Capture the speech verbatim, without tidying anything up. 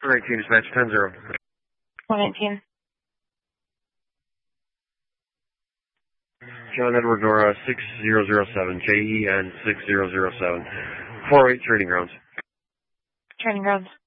one eighteen, dispatch ten zero. one eighteen. John Edward Nora six zero zero seven, J E N six zero zero seven. four oh eight Trading Grounds. Training grounds.